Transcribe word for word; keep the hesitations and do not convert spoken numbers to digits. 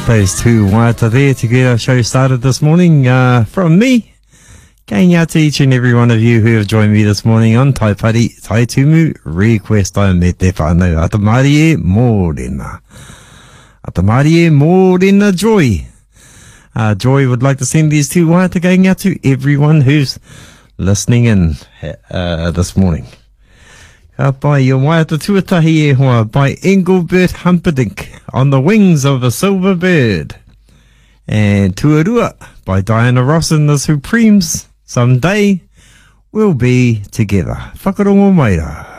Those two waiata there to get our show started this morning. Uh, from me, going out to each and every one of you who have joined me this morning on Taipari Taitumu Request I me te whānau. Atamari e mōrena. Atamari e mōrena Joy. Uh, Joy would like to send these two waiata going out to everyone who's listening in uh, this morning. Uh, by your waiata tuatahi e hoa by Engelbert Humperdinck, On the Wings of a Silver Bird. And Tuarua by Diana Ross and the Supremes, Someday We'll Be Together. Whakarongo maira.